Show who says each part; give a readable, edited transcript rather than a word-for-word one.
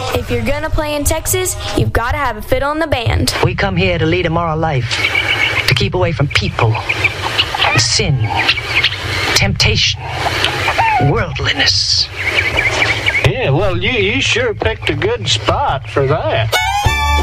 Speaker 1: If you're gonna play in Texas, you've got to have a fiddle in the band.
Speaker 2: We come here to lead a moral life, to keep away from people, sin, temptation, worldliness.
Speaker 3: Yeah, well, you sure picked a good spot for that.